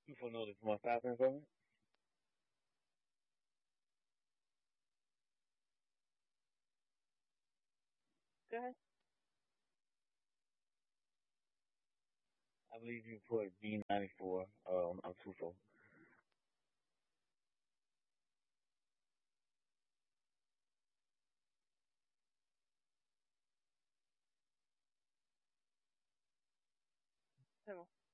You for notice my stopping from it? Go ahead. I believe you put B94 on Tufo. Who?